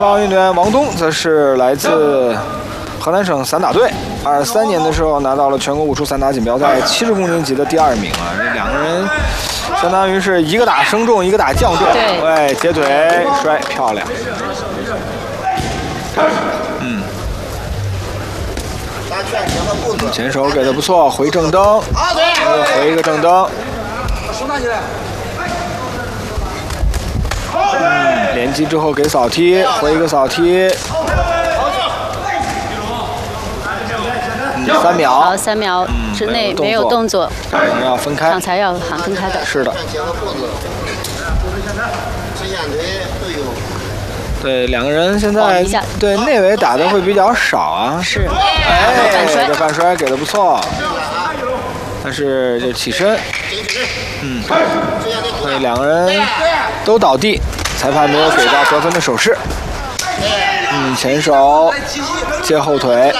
棒运动员王东则是来自河南省散打队，23年的时候拿到了全国武术散打锦标赛70公斤级的第2名啊。这两个人相当于是一个打升重，一个打降重，对，截腿摔，漂亮。前手给的不错，回正蹬，回一个正蹬。连击之后给扫踢，回一个扫踢。3秒。 好，3秒之内没有动作。 要分开。 刚才要喊分开的。 是的。对，两个人现在对内围打的会比较少啊。 是。 哎，这反摔给的不错，但是就起身。对，两个人都倒地，裁判没有给到得分的手势。前手接后腿，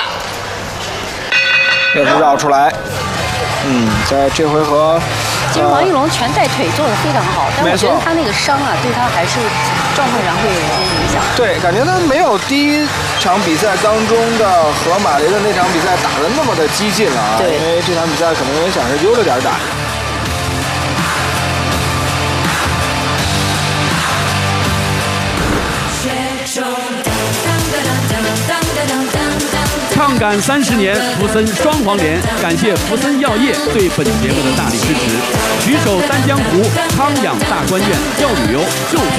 又是绕出来。在这回合。 其实王一龙拳带腿做的非常好，但我觉得他那个伤啊，对他还是状态上会有一些影响。 对，感觉他没有第一场比赛当中的和马雷的那场比赛打得那么的激进了啊。 对， 因为这场比赛可能也想是悠着点打。 唱感30年，福森双黄连，感谢福森药业对本节目的大力支持。举手三江湖，康养大观苑，要旅游就。